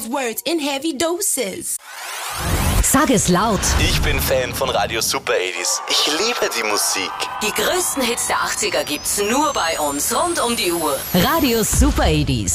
those words in heavy doses. Sag es laut. Ich bin Fan von Radio Super 80s. Ich liebe die Musik. Die größten Hits der 80er gibt's nur bei uns rund um die Uhr. Radio Super 80s.